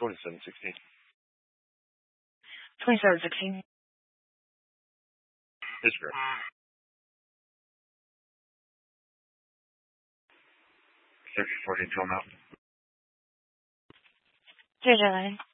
2716. 2716. That's correct. Section 14 Tom out. 谢谢来。